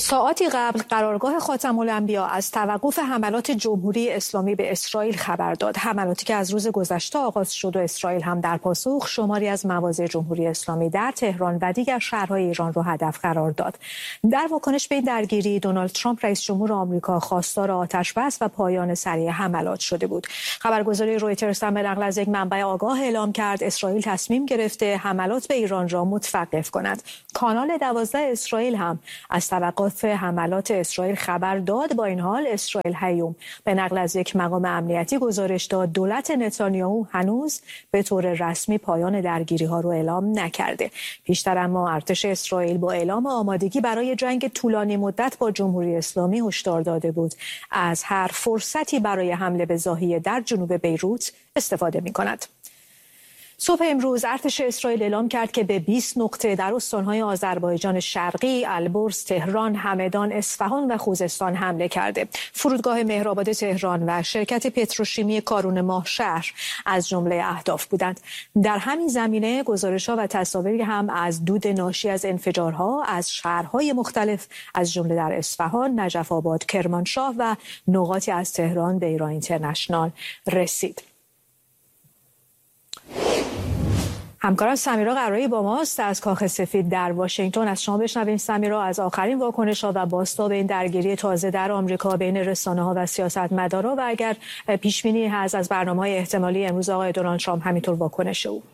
ساعاتی قبل قرارگاه خاتم الانبیا از توقف حملات جمهوری اسلامی به اسرائیل خبر داد. حملاتی که از روز گذشته آغاز شد و اسرائیل هم در پاسخ شماری از مواضع جمهوری اسلامی در تهران و دیگر شهرهای ایران را هدف قرار داد. در واکنش به این درگیری دونالد ترامپ رئیس جمهور آمریکا خواستار آتش‌بس و پایان سریع حملات شده بود. خبرگزاری رویترز هم به نقل از یک منبع آگاه اعلام کرد اسرائیل تصمیم گرفته حملات به ایران را متوقف کند. کانال 12 اسرائیل هم از توقف حملات اسرائیل خبر داد. با این حال اسرائیل هیوم به نقل از یک مقام امنیتی گزارش داد دولت نتانیاهو هنوز به طور رسمی پایان درگیری ها رو اعلام نکرده. پیشتر اما ارتش اسرائیل با اعلام آمادگی برای جنگ طولانی مدت با جمهوری اسلامی هشدار داده بود از هر فرصتی برای حمله به زاهیه در جنوب بیروت استفاده می‌کند. صبح امروز ارتش اسرائیل اعلام کرد که به 20 نقطه در استان‌های آذربایجان شرقی، البرز، تهران، همدان، اصفهان و خوزستان حمله کرده. فرودگاه مهرآباد تهران و شرکت پتروشیمی کارون ماه شهر از جمله اهداف بودند. در همین زمینه گزارش‌ها و تصاویری هم از دود ناشی از انفجارها از شهرهای مختلف از جمله در اصفهان، نجف آباد، کرمانشاه و نقاطی از تهران به ایران اینترنشنال رسید. همکارم سمیرا قرایی با ماست از کاخ سفید در واشنگتن. از شما بشنویم سمیرا، از آخرین واکنش‌ها و بازتاب این درگیری تازه در آمریکا بین رسانه‌ها و سیاستمدارا و اگر پیش‌بینی هست از برنامه‌های احتمالی امروز آقای دونالد ترامپ همینطور واکنش او.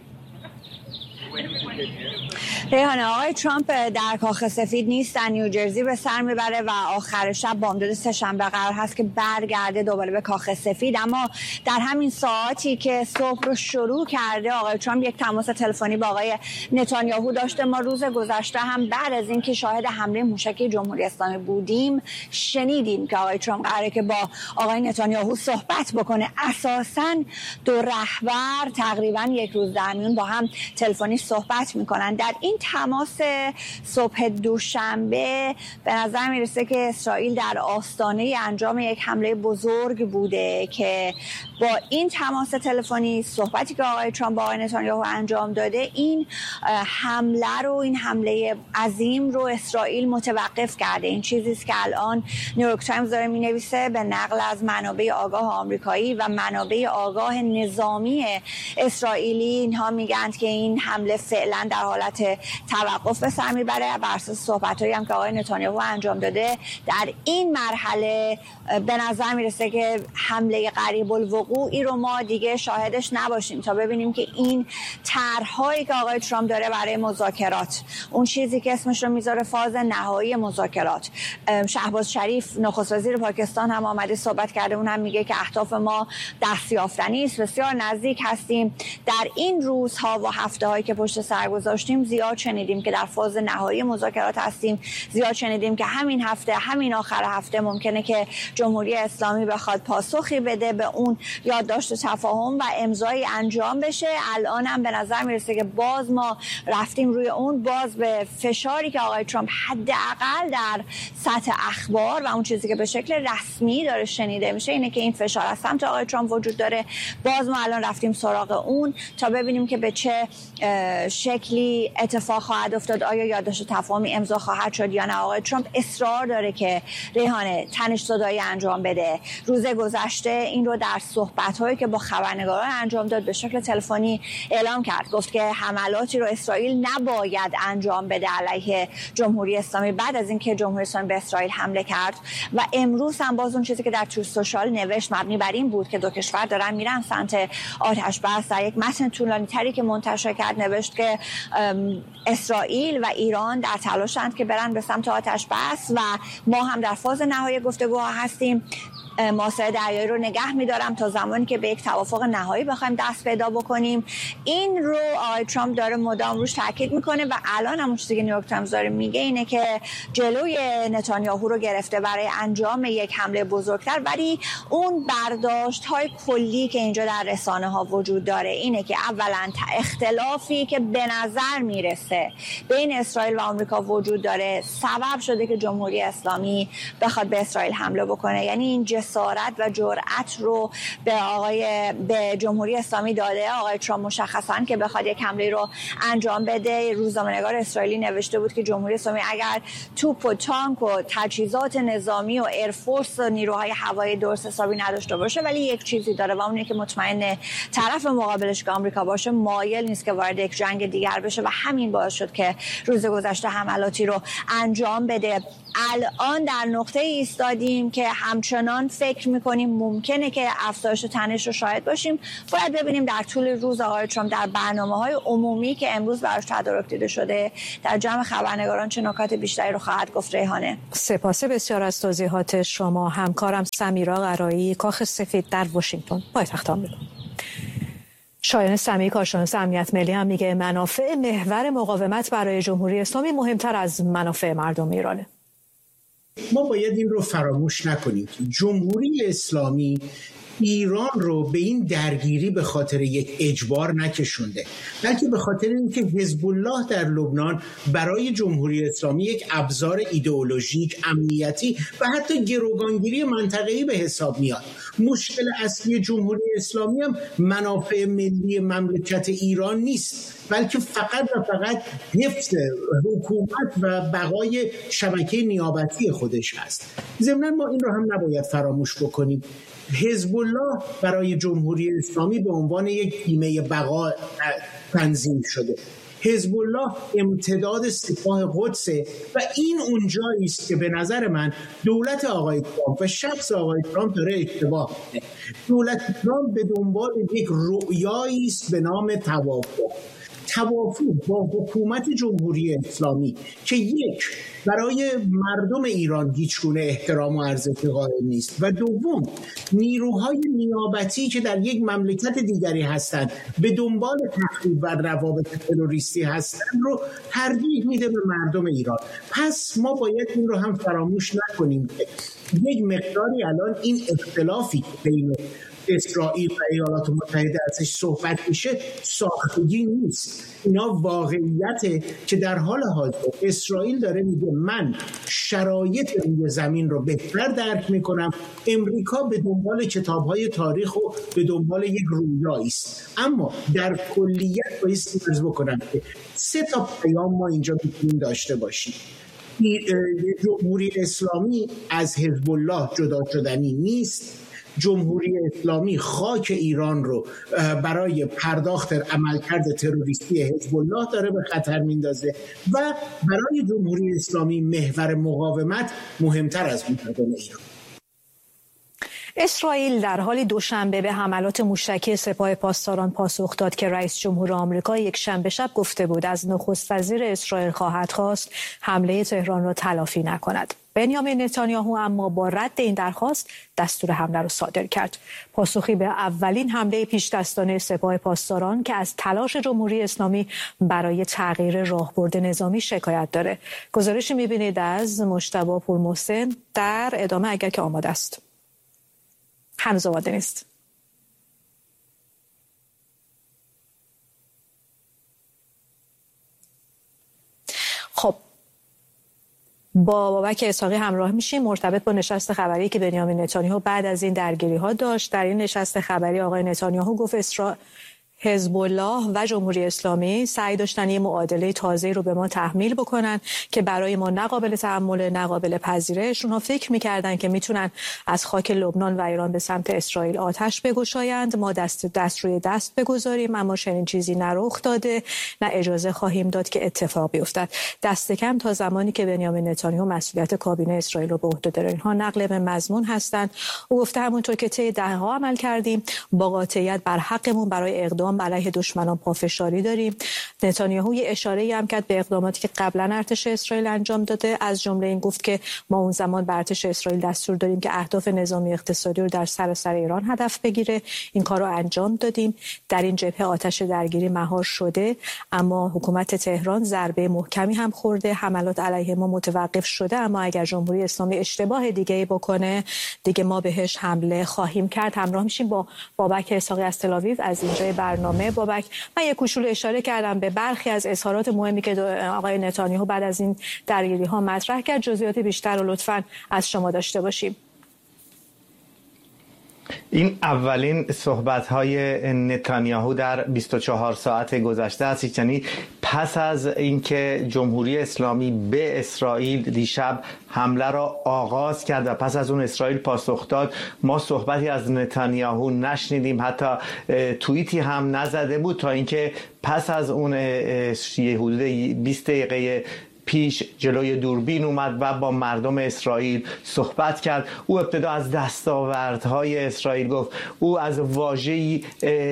ریحانه، آقای ترامپ در کاخ سفید نیستن، نیوجرسی به سر میبره و آخر شب بامداد سه‌شنبه قرار هست که برگرده دوباره به کاخ سفید. اما در همین ساعاتی که صبح رو شروع کرده آقای ترامپ یک تماس تلفنی با آقای نتانیاهو داشته. ما روز گذشته هم بعد از اینکه شاهد حمله موشکی جمهوری اسلامی بودیم شنیدیم که آقای ترامپ قراره که با آقای نتانیاهو صحبت بکنه. اساساً دو رهبر تقریباً یک روز در میون با هم تلفنی صحبت میکنن. در این تماس صبح دوشنبه به نظر میرسه که اسرائیل در آستانه انجام یک حمله بزرگ بوده که با این تماس تلفنی صحبتی که آقای ترامپ با آقای نتانیاهو انجام داده این حمله عظیم رو اسرائیل متوقف کرده. این چیزی است که الان نیویورک تایمز داره مینویسه به نقل از منابع آگاه آمریکایی و منابع آگاه نظامی اسرائیلی. اینها میگن که این حمله فعلا در حالت توقف به سر میبره. بر اساس صحبتایی هم که آقای نتانیاهو انجام داده در این مرحله به نظر میرسه که حمله قریب الوقوعی رو ما دیگه شاهدش نباشیم تا ببینیم که این طرح‌هایی که آقای ترامپ داره برای مذاکرات، اون چیزی که اسمش رو میذاره فاز نهایی مذاکرات. شهباز شریف نخست وزیر پاکستان هم آمده صحبت کرده، اون هم میگه که اهداف ما دستیافتنی است، بسیار نزدیک هستیم. در این روزها و هفته‌هایی که پشت سر گذاشتیم زیاد شنیدیم که در فاز نهایی مذاکرات هستیم. زیاد شنیدیم که همین هفته، همین آخر هفته ممکنه که جمهوری اسلامی بخواد پاسخی بده به اون یادداشت تفاهم و امضای انجام بشه. الان هم به نظر میرسه که باز ما رفتیم روی اون، باز به فشاری که آقای ترامپ حداقل در سطح اخبار و اون چیزی که به شکل رسمی داره شنیده میشه اینه که این فشار از سمت آقای ترامپ وجود داره. باز ما الان رفتیم سراغ اون تا ببینیم که به چه شکلی اتفاق خواهد افتاد. آیا یادداشت تفاهمی امضا خواهد شد یا نه؟ آقای ترامپ اصرار داره که ریحانه تنش زدایی انجام بده. روز گذشته این رو در صحبت‌هایی که با خبرنگاران انجام داد به شکل تلفنی اعلام کرد. گفت که حملاتی رو اسرائیل نباید انجام بده علیه جمهوری اسلامی بعد از اینکه جمهوری اسلامی به اسرائیل حمله کرد. و امروز هم باز اون چیزی که در تروث سوشال نوشت مبنی بر این بود که دو کشور دارن میرن سمت آتش بس. در یک متن طولانی‌تری که منتشر کرد نوشت که اسرائیل و ایران در تلاشند که برن به سمت آتش بس و ما هم در فاز نهایی گفتگوها هستیم. ماسه دریایی رو نگه می‌دارم تا زمانی که به یک توافق نهایی بخوایم دست پیدا بکنیم. این رو آقای ترامپ داره مدام روش تاکید میکنه و الان هم چیزی که نیویورک تایمز داره میگه اینه که جلوی نتانیاهو رو گرفته برای انجام یک حمله بزرگتر، ولی اون برداشت‌های کلی که اینجا در رسانه‌ها وجود داره اینه که اولا اختلافی که به نظر میرسه مباحثه بین اسرائیل و آمریکا وجود داره سبب شده که جمهوری اسلامی بخواد به اسرائیل حمله بکنه. یعنی این جسارت و جرأت رو به جمهوری اسلامی داده آقای ترامپ مشخصاً که بخواد یک حمله رو انجام بده. روزنامه‌نگار اسرائیلی نوشته بود که جمهوری اسلامی اگر توپ و تانک و تجهیزات نظامی و ایرفورس و نیروهای هوایی درست حسابی نداشته باشه، ولی یک چیزی داره و اونه که مطمئن طرف مقابلش که آمریکا باشه مایل نیست که وارد یک جنگ دیگر بشه و همین باعث شد که روز گذشته حملاتی رو انجام بده. الان در نقطه ایستادیم که همچنان فکر میکنیم ممکنه که افزایش تنش رو شاهد باشیم. باید ببینیم در طول روز آقای ترامپ در برنامه‌های عمومی که امروز براش تدارک دیده شده در جمع خبرنگاران چه نکات بیشتری رو خواهد گفت. ریحانه، سپاس بسیار از توضیحات شما. همکارم سمیرا قرایی، کاخ سفید در واشنگتن، پایتخت آمریکا. شایان سمیعی، کارشناس امنیت ملی، هم میگه منافع محور مقاومت برای جمهوری اسلامی مهمتر از منافع مردم ایرانه. ما باید این رو فراموش نکنیم که جمهوری اسلامی ایران رو به این درگیری به خاطر یک اجبار نکشونده، بلکه به خاطر اینکه حزب الله در لبنان برای جمهوری اسلامی یک ابزار ایدئولوژیک، امنیتی و حتی گروگانگیری منطقه‌ای به حساب میاد. مشکل اصلی جمهوری اسلامی هم منافع ملی مملکت ایران نیست، بلکه فقط و فقط حفظ حکومت و بقای شبکه نیابتی خودش هست. ضمناً ما این رو هم نباید فراموش بکنیم. حزب الله برای جمهوری اسلامی به عنوان یک بیمه بقا تنظیم شده. حزب الله امتداد سپاه قدسه و این اونجایی است که به نظر من دولت آقای ترامپ و شخص آقای ترامپ داره اشتباه می‌کنه. دولت ترامپ به دنبال یک رؤیایی است به نام توافق با حکومت جمهوری اسلامی که یک، برای مردم ایران هیچگونه احترام و ارزش قائل نیست و دوم، نیروهای نیابتی که در یک مملکت دیگری هستند به دنبال تخریب و روابط تروریستی هستند رو ترجیح میده به مردم ایران. پس ما باید این رو هم فراموش نکنیم که یک مقداری الان این اختلافی بین اسرائیل و ایالات متحده ازش صحبت میشه ساختگی نیست. اینا واقعیته که در حال حاضر اسرائیل داره میگه من شرایط روی زمین رو بهتر درک میکنم. امریکا به دنبال کتاب‌های تاریخ و به دنبال یک رویایی است. اما در کلیت باید فرض بکنم که 3 پیام ما اینجا میتونیم داشته باشیم. جمهوری اسلامی از حزب الله جدا شدنی نیست. جمهوری اسلامی خاک ایران رو برای پرداخت عملکرد تروریستی حزب الله داره به خطر میندازه و برای جمهوری اسلامی محور مقاومت مهمتر از مردم ایران. اسرائیل در حال دوشنبه به حملات موشکی سپاه پاسداران پاسخ داد که رئیس جمهور آمریکا یک شنبه شب گفته بود از نخست وزیر اسرائیل خواهد خواست حمله تهران را تلافی نکند. بنیامین نتانیاهو اما با رد این درخواست دستور حمله را صادر کرد. پاسخی به اولین حمله پیشدستانه سپاه پاسداران که از تلاش جمهوری اسلامی برای تغییر راهبرد نظامی شکایت داره. گزارشی می‌بینید از مجتبی پورمحسن در ادامه اگر که آماده است. هنوز آماده نیست. خب با بابک اسحاقی همراه میشیم مرتبط با نشست خبری که بنیامین نتانیاهو بعد از این درگیری‌ها داشت. در این نشست خبری آقای نتانیاهو گفت حزب الله و جمهوری اسلامی سعی داشتن یه معادله تازه‌ای رو به ما تحمیل بکنن که برای ما نه قابل تحمل نه قابل پذیرش. اونها فکر می‌کردن که میتونن از خاک لبنان و ایران به سمت اسرائیل آتش بگشایند، ما دست روی دست بگذاریم، اما چنین چیزی نه رخ داده نه اجازه خواهیم داد که اتفاق بیفتد. دست کم تا زمانی که بنیامین نتانیاهو مسئولیت کابینه اسرائیل رو به عهده داره. اینها نقل به مضمون هستند. او گفته همونطور که طی دهه‌ها عمل کردیم با قاطعیت بر حقمون برای اقدام علیه دشمنان پافشاری داریم. نتانیاهو یه اشاره‌ای هم کرد به اقداماتی که قبلا ارتش اسرائیل انجام داده. از جمله این گفت که ما اون زمان به ارتش اسرائیل دستور دادیم که اهداف نظامی اقتصادی رو در سراسر ایران هدف بگیره. این کار رو انجام دادیم. در این جبهه آتش درگیری مهار شده، اما حکومت تهران ضربه محکمی هم خورده. حملات علیه ما متوقف شده، اما اگر جمهوری اسلامی اشتباه دیگه‌ای بکنه دیگه ما بهش حمله خواهیم کرد. همراه میشیم با بابک اسحاقی از تل‌آویو از اینجای برنامه برنامه. بابک، من یک کوچولو اشاره کردم به برخی از اظهارات مهمی که آقای نتانیاهو بعد از این درگیری‌ها مطرح کرد. جزئیات بیشتر رو لطفاً از شما داشته باشیم. این اولین صحبت‌های نتانیاهو در 24 ساعت گذشته است، یعنی پس از اینکه جمهوری اسلامی به اسرائیل دیشب حمله را آغاز کرد و پس از اون اسرائیل پاسخ داد، ما صحبتی از نتانیاهو نشنیدیم، حتی توییتی هم نزده بود تا اینکه پس از اون حدود 20 دقیقه پیش جلوی دوربین اومد و با مردم اسرائیل صحبت کرد. او ابتدا از دستاوردهای اسرائیل گفت. او از واژه‌ای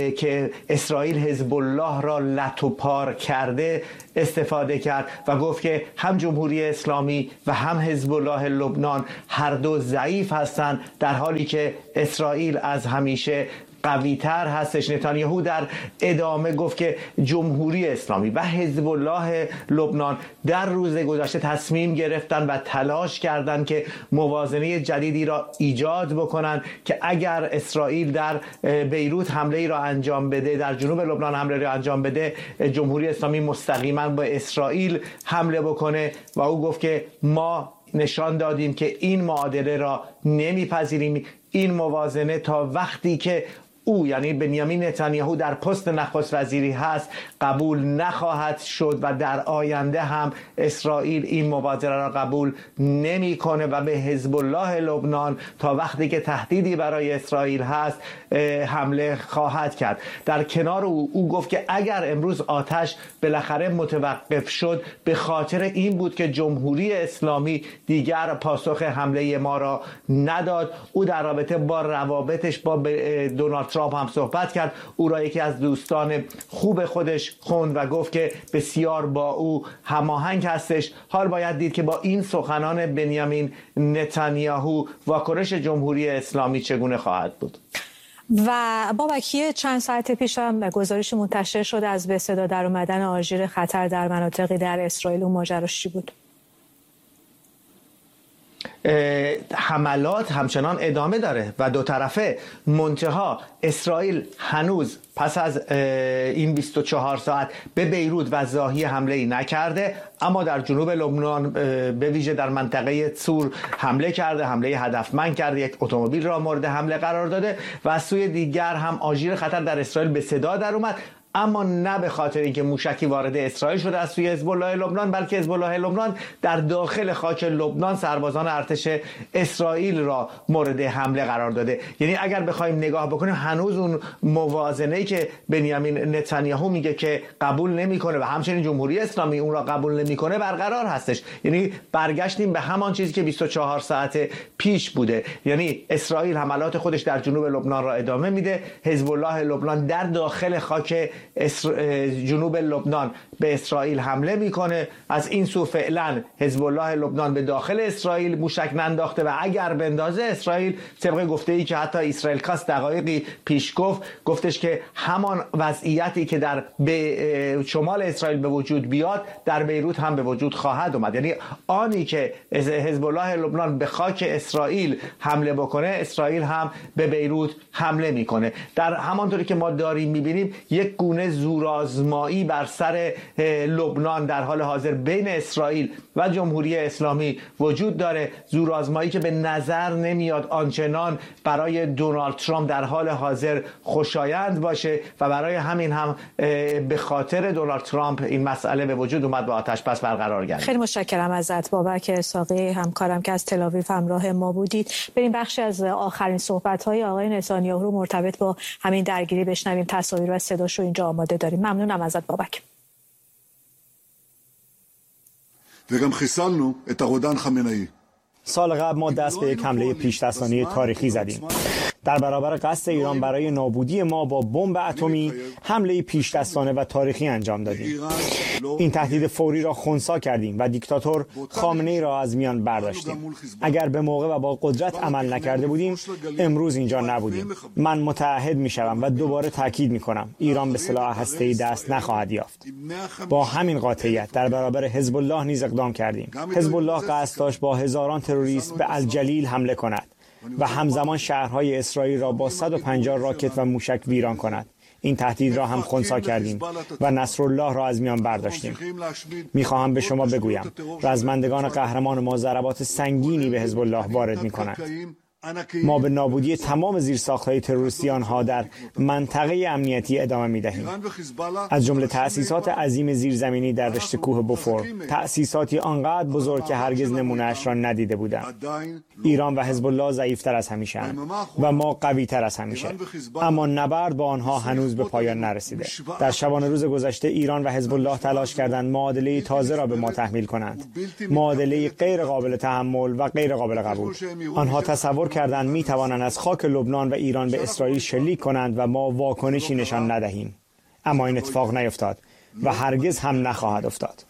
که اسرائیل حزب الله را لت و پار کرده استفاده کرد و گفت که هم جمهوری اسلامی و هم حزب الله لبنان هر دو ضعیف هستند، در حالی که اسرائیل از همیشه قوی تر هستش. نتانیاهو در ادامه گفت که جمهوری اسلامی و حزب الله لبنان در روز گذشته تصمیم گرفتن و تلاش کردند که موازنه جدیدی را ایجاد بکنند که اگر اسرائیل در بیروت حمله ای را انجام بده، در جنوب لبنان حمله را انجام بده، جمهوری اسلامی مستقیما با اسرائیل حمله بکنه. و او گفت که ما نشان دادیم که این معادله را نمیپذیریم. این موازنه تا وقتی که او یعنی بنیامین نتانیاهو در پست نخست وزیری هست قبول نخواهد شد و در آینده هم اسرائیل این موازنه را قبول نمیکنه و به حزب الله لبنان تا وقتی که تهدیدی برای اسرائیل هست حمله خواهد کرد. در کنار او گفت که اگر امروز آتش بالاخره متوقف شد به خاطر این بود که جمهوری اسلامی دیگر پاسخ حمله ما را نداد. او در رابطه با روابطش با دونالد ترامپ هم صحبت کرد. او را یکی از دوستان خوب خودش خوند و گفت که بسیار با او هماهنگ هستش. حال باید دید که با این سخنان بنیامین نتانیاهو واکنش جمهوری اسلامی چگونه خواهد بود. و بابکی چند ساعت پیش هم گزارش منتشر شده از به صدا در اومدن آژیر خطر در مناطقی در اسرائیل. اون ماجراش چی بود؟ حملات همچنان ادامه داره و دو طرفه. منتها اسرائیل هنوز پس از این 24 ساعت به بیروت و ضاحیه حمله ای نکرده، اما در جنوب لبنان به ویژه در منطقه سور حمله کرده، حمله هدفمند کرده، یک اتومبیل را مورد حمله قرار داده و از سوی دیگر هم آژیر خطر در اسرائیل به صدا در اومد، اما نه به خاطر اینکه موشکی وارد اسرائیل شده از سوی حزب الله لبنان، بلکه حزب الله لبنان در داخل خاک لبنان سربازان ارتش اسرائیل را مورد حمله قرار داده. یعنی اگر بخوایم نگاه بکنیم هنوز اون موازنه‌ای که بنیامین نتانیاهو میگه که قبول نمیکنه و همچنین جمهوری اسلامی اون را قبول نمیکنه برقرار هستش. یعنی برگشتیم به همان چیزی که 24 ساعت پیش بوده. یعنی اسرائیل حملات خودش در جنوب لبنان را ادامه میده، حزب الله لبنان در داخل خاک جنوب لبنان به اسرائیل حمله میکنه. از این سو فعلا حزب الله لبنان به داخل اسرائیل موشک ننداخته و اگر بندازه اسرائیل طبق گفته‌ای که حتی اسرائیل کاست دقایقی پیش گفتش که همان وضعیتی که در شمال اسرائیل به وجود بیاد در بیروت هم به وجود خواهد اومد. یعنی آنی که حزب الله لبنان به خاک اسرائیل حمله بکنه، اسرائیل هم به بیروت حمله میکنه. در همانطوری که ما داریم میبینیم یک گونه زورآزمایی بر سر لبنان در حال حاضر بین اسرائیل و جمهوری اسلامی وجود داره. زورآزمایی که به نظر نمیاد آنچنان برای دونالد ترامپ در حال حاضر خوشایند باشه و برای همین هم به خاطر دونالد ترامپ این مسئله به وجود اومد و آتش بس برقرار گردید. خیلی متشکرم ازت بابک اسحاقی، همکارم که از تل آویو همراه ما بودید. بریم بخشی از آخرین صحبت‌های آقای نتانیاهو رو مرتبط با همین درگیری بشنویم. تصاویر و صداشو اینجا آماده داریم. ممنونم ازت بابک. וגם חיסלנו את הרודן חמינאי. سال قبل ما دست به یک حمله پیش‌دستانه تاریخی زدیم. در برابر قصد ایران برای نابودی ما با بمب اتمی حمله پیش‌دستانه و تاریخی انجام دادیم. این تهدید فوری را خنثی کردیم و دیکتاتور خامنه‌ای را از میان برداشتیم. اگر به موقع و با قدرت عمل نکرده بودیم امروز اینجا نبودیم. من متعهد می‌شوم و دوباره تاکید می‌کنم ایران به سلاح هسته‌ای دست نخواهد یافت. با همین قاطعیت در برابر حزب الله نیز اقدام کردیم. حزب الله قصد داشت با هزاران تروریست به الجلیل حمله کند و همزمان شهرهای اسرائیل را با 150 راکت و موشک ویران کند. این تهدید را هم خنثی کردیم و نصرالله را از میان برداشتیم. میخواهم به شما بگویم رزمندگان قهرمان ما ضربات سنگینی به حزب الله وارد میکنند. ما به نابودی تمام زیرساخت‌های تروریستی آنها در منطقه امنیتی ادامه می‌دهیم. از جمله تأسیسات عظیم زیرزمینی در رشته کوه بوفور، تأسیساتی آنقدر بزرگ که هرگز نمونه‌اش را ندیده بودم. ایران و حزب الله ضعیف‌تر از همیشه و ما قوی‌تر از همیشه، اما نبرد با آنها هنوز به پایان نرسیده. در شبانه روز گذشته ایران و حزب الله تلاش کردند معادله تازه را به ما تحمیل کنند، معادله غیر قابل تحمل و غیر قابل قبول. آنها تصور کردند می توانند از خاک لبنان و ایران به اسرائیل شلیک کنند و ما واکنشی نشان ندهیم. اما این اتفاق نیفتاد و هرگز هم نخواهد افتاد.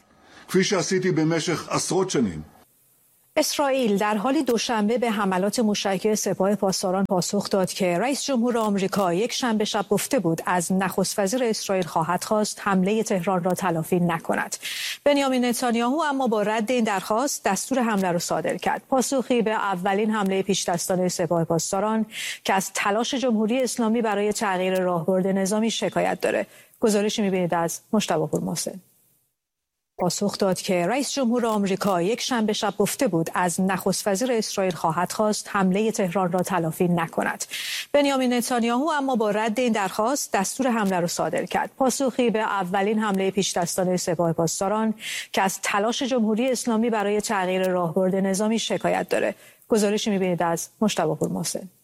اسرائیل در حالی دوشنبه به حملات موشکی سپاه پاسداران پاسخ داد که رئیس جمهور آمریکا یک شنبه شب گفته بود از نخست وزیر اسرائیل خواهد خواست حمله تهران را تلافی نکند. بنیامین نتانیاهو اما با رد این درخواست دستور حمله را صادر کرد. پاسخی به اولین حمله پیشدستانه سپاه پاسداران که از تلاش جمهوری اسلامی برای تغییر راهبرد نظامی شکایت داره. گزارشی می‌بینید از مجتبی پورمحسن. پاسخ داد که رئیس جمهور آمریکا یک شنبه شب گفته بود از نخست وزیر اسرائیل خواهد خواست حمله تهران را تلافی نکند. بنیامین نتانیاهو اما با رد این درخواست دستور حمله را صادر کرد. پاسخی به اولین حمله پیشدستانه سپاه پاسداران که از تلاش جمهوری اسلامی برای تغییر راهبرد نظامی شکایت داره. گزارشی می‌بینید از مجتبی پورمحسن.